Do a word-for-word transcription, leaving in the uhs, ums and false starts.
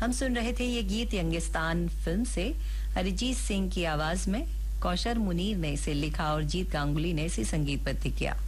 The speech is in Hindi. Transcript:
हम सुन रहे थे ये गीत यंगिस्तान फिल्म से अरिजीत सिंह की आवाज में। कौशर मुनीर ने इसे लिखा और जीत गांगुली ने इसे संगीतबद्ध किया।